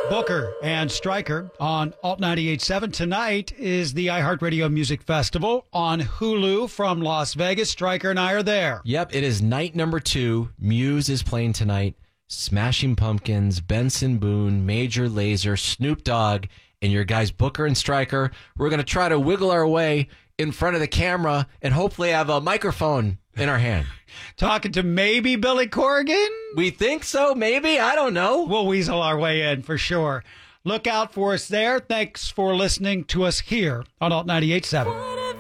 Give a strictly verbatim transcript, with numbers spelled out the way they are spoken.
Booker and Stryker on Alt ninety-eight point seven. Tonight is the iHeartRadio Music Festival on Hulu from Las Vegas. Stryker and I are there. Yep, it is night number two. Muse is playing tonight. Smashing Pumpkins, Benson Boone, Major Lazer, Snoop Dogg, and your guys Booker and Stryker. We're going to try to wiggle our way in front of the camera and hopefully have a microphone in our hand. Talking to maybe Billy Corgan? We think so, maybe. I don't know. We'll weasel our way in for sure. Look out for us there. Thanks for listening to us here on Alt ninety-eight point seven.